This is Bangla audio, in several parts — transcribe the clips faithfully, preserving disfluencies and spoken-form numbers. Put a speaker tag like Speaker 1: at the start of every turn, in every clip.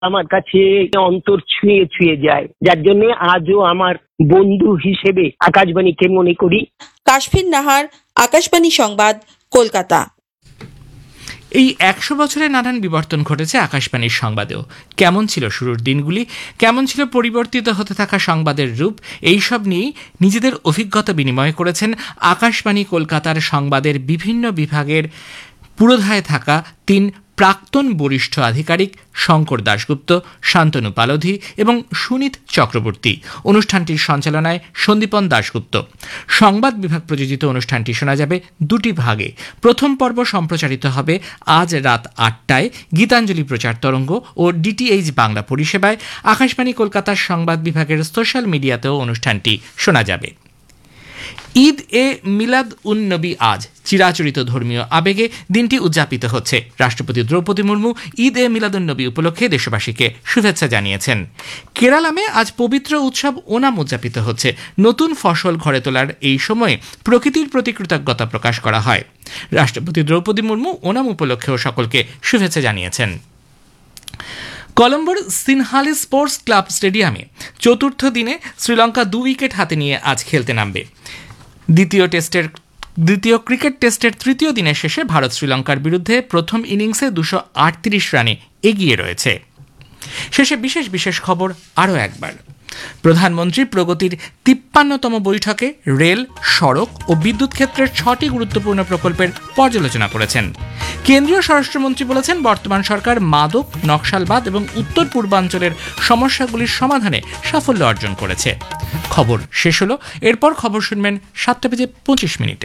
Speaker 1: আমার কাছে অন্তর ছুঁয়ে ছুঁয়ে যায়, যার জন্য আজও আমার বন্ধু হিসেবে আকাশবাণীকে মনে করি।
Speaker 2: কাশফিন নাহার, আকাশবাণী সংবাদ, কলকাতা।
Speaker 3: এই একশো বছরে নানান বিবর্তন ঘটেছে আকাশবাণীর সংবাদেও। কেমন ছিল শুরুর দিনগুলি, কেমন ছিল পরিবর্তিত হতে থাকা সংবাদের রূপ, এইসব নিয়েই নিজেদের অভিজ্ঞতা বিনিময় করেছেন আকাশবাণী কলকাতার সংবাদের বিভিন্ন বিভাগের পুরোধায় থাকা তিন প্রাক্তন বরিষ্ঠ আধিকারিক শঙ্কর দাশগুপ্ত, শান্তনু পালোধি এবং সুনীত চক্রবর্তী। অনুষ্ঠানটির সঞ্চালনায় সন্দীপন দাশগুপ্ত। সংবাদ বিভাগ প্রযোজিত অনুষ্ঠানটি শোনা যাবে দুটি ভাগে। প্রথম পর্ব সম্প্রচারিত হবে আজ রাত আটটায় গীতাঞ্জলি প্রচার তরঙ্গ ও ডিটিএইচ বাংলা পরিষেবায়। আকাশবাণী কলকাতার সংবাদ বিভাগের সোশ্যাল মিডিয়াতেও অনুষ্ঠানটি শোনা যাবে। ঈদ এ মিলাদ উন নবী আজ চিরাচরিত ধর্মীয় আবেগে দিনটি উদযাপিত হচ্ছে। রাষ্ট্রপতি দ্রৌপদী মুর্মু ঈদ এ মিলাদ উন নবী উপলক্ষে দেশবাসীকে শুভেচ্ছা জানিয়েছেন। কেরালামে আজ পবিত্র উৎসব ওনাম উদযাপিত হচ্ছে। নতুন ফসল ঘরে তোলার এই সময়ে প্রকৃতির প্রতি কৃতজ্ঞতা প্রকাশ করা হয়। রাষ্ট্রপতি দ্রৌপদী মুর্মু ওনাম উপলক্ষেও সকলকে শুভেচ্ছা জানিয়েছেন। কলম্বোর সিনহালি স্পোর্টস ক্লাব স্টেডিয়ামে চতুর্থ দিনে শ্রীলঙ্কা দু উইকেট হাতে নিয়ে আজ খেলতে নামবে। দ্বিতীয় টেস্টের দ্বিতীয় ক্রিকেট টেস্টের তৃতীয় দিনের শেষে ভারত শ্রীলঙ্কার বিরুদ্ধে প্রথম ইনিংসে দুশো আটত্রিশ রানে এগিয়ে রয়েছে। শেষে বিশেষ বিশেষ খবর আরও একবার। প্রধানমন্ত্রী প্রগতির তিপ্পান্নতম বৈঠকে রেল, সড়ক ও বিদ্যুৎ ক্ষেত্রের ছটি গুরুত্বপূর্ণ প্রকল্পের পর্যালোচনা করেছেন। কেন্দ্রীয় স্বরাষ্ট্রমন্ত্রী বলেছেন, বর্তমান সরকার মাদক, নকশালবাদ এবং উত্তর পূর্বাঞ্চলের সমস্যাগুলির সমাধানে সাফল্য অর্জন করেছে। খবর শেষ হলো। এরপর খবর শুনবেন সাতটা বেজে পঁচিশ মিনিটে।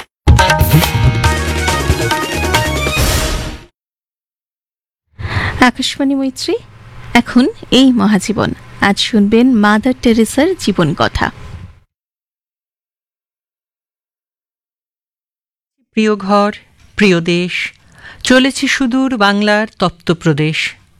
Speaker 4: আকাশবাণী মৈত্রী, এখন এই মহাজীবন। আজ শুনবেন মাদার টেরেসার জীবন কথা।
Speaker 5: প্রিয় ঘর, প্রিয় দেশ, চলেছি সুদূর বাংলার তপ্ত প্রদেশ।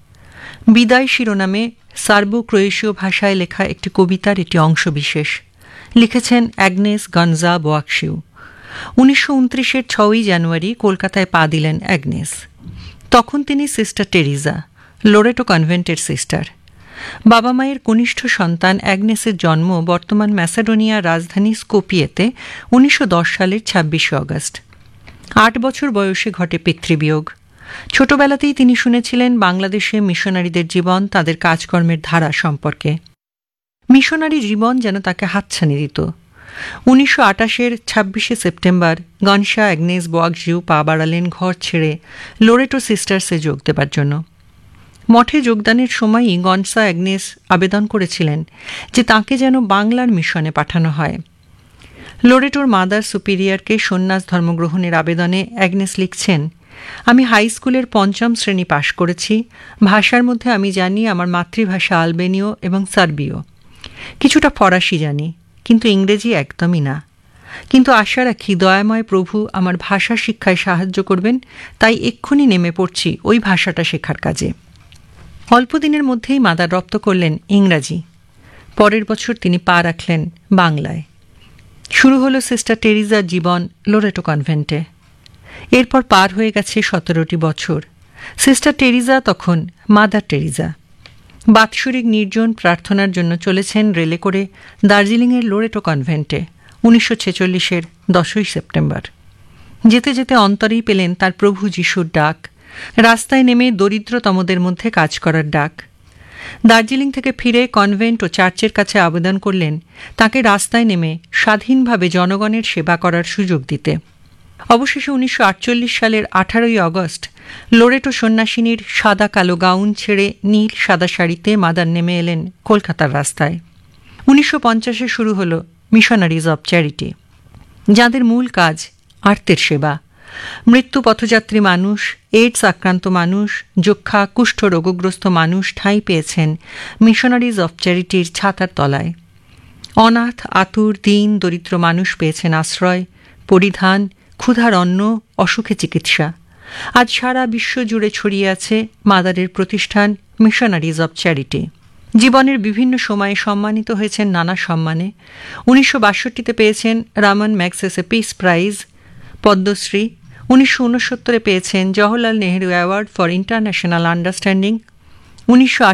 Speaker 5: বিদায় শিরোনামে সার্বো ক্রোয়েশীয় ভাষায় লেখা একটি কবিতার এটি অংশবিশেষ। লিখেছেন অ্যাগনেস গঞ্জা বোয়াকশিউ। উনিশশো উনত্রিশের ছয়ই জানুয়ারি কলকাতায় পা দিলেন অ্যাগনেস। তখন তিনি সিস্টার টেরিজা, লোরেটো কনভেন্টের সিস্টার। বাবা মায়ের কনিষ্ঠ সন্তান অ্যাগনেসের জন্ম বর্তমান ম্যাসেডোনিয়ার রাজধানী স্কোপিয়েতে উনিশশো দশ সালের ছাব্বিশে অগস্ট। আট বছর বয়সে ঘটে পিতৃবিয়োগ। ছোটবেলাতেই তিনি শুনেছিলেন বাংলাদেশে মিশনারিদের জীবন, তাদের কাজকর্মের ধারা সম্পর্কে। মিশনারি জীবন যেন তাকে হাতছানি দিত। উনিশশো আটাশের ছাব্বিশে সেপ্টেম্বর গনশা অ্যাগনেস বোয়াকশিউ পা বাড়ালেন ঘর ছেড়ে লোরেটো সিস্টার্সে যোগ দেবার জন্য। মঠে যোগদানের সময়ই গনসা অ্যাগনেস আবেদন করেছিলেন যে তাকে যেন বাংলার মিশনে পাঠানো হয়। লোরেটোর মাদার সুপিরিয়রকে সন্ন্যাস ধর্মগ্রহণের আবেদনে অ্যাগনেস লিখছেন, আমি হাই স্কুলের পঞ্চম শ্রেণী পাশ করেছি। ভাষার মধ্যে আমি জানি আমার মাতৃভাষা আলবেনীয় এবং সার্বীয়। কিছুটা ফরাসি জানি, কিন্তু ইংরেজি একদমই না। কিন্তু আশা রাখি দয়াময় প্রভু আমার ভাষা শিক্ষায় সাহায্য করবেন, তাই এক্ষুনি নেমে পড়ছি ওই ভাষাটা শেখার কাজে। অল্পদিনের মধ্যেই মাদার রপ্ত করলেন ইংরাজি। পরের বছর তিনি পা রাখলেন বাংলায়। শুরু হলো সিস্টার টেরিজার জীবন লোরেটো কনভেন্টে। এরপর পার হয়ে গেছে সতেরোটি বছর। সিস্টার টেরিজা তখন মাদার টেরিজা। বাৎসরিক নির্জন প্রার্থনার জন্য চলেছেন রেলে করে দার্জিলিংয়ের লোরেটো কনভেন্টে উনিশশো ছেচল্লিশের দশই সেপ্টেম্বর। যেতে যেতে অন্তরেই পেলেন তার প্রভু যিশুর ডাক, রাস্তায় নেমে দরিদ্রতমদের মধ্যে কাজ করার ডাক। দার্জিলিং থেকে ফিরে কনভেন্ট ও চার্চের কাছে আবেদন করলেন তাকে রাস্তায় নেমে স্বাধীনভাবে জনগণের সেবা করার সুযোগ দিতে। অবশেষে উনিশশো আটচল্লিশ সালের আঠারোই আগস্ট লোরেটো সন্ন্যাসিনীর সাদা কালো গাউন ছেড়ে নীল সাদা শাড়িতে মাদার নেমে এলেন কলকাতার রাস্তায়। উনিশশো পঞ্চাশে শুরু হল মিশনারিজ অব চ্যারিটি, যাদের মূল কাজ আর্তের সেবা। মৃত্যু পথযাত্রী মানুষ, এইডস আক্রান্ত মানুষ, যক্ষা কুষ্ঠ রোগগ্রস্ত মানুষ ঠাঁই পেয়েছেন মিশনারিজ অব চ্যারিটির ছাতার তলায়। অনাথ, আতুর, দীন, দরিদ্র মানুষ পেয়েছেন আশ্রয়, পরিধান, ক্ষুধার অন্ন, অসুখে চিকিৎসা। আজ সারা বিশ্ব জুড়ে ছড়িয়ে আছে মাদারের প্রতিষ্ঠান মিশনারিজ অব চ্যারিটি। জীবনের বিভিন্ন সময়ে সম্মানিত হয়েছেন নানা সম্মানে। উনিশশো বাষট্টিতে পেয়েছেন Ramon Magsaysay peace prize, Padmashri. উনিশশো উনসত্তরে পেয়েছেন Jawaharlal Nehru award for international understanding. উনিশশো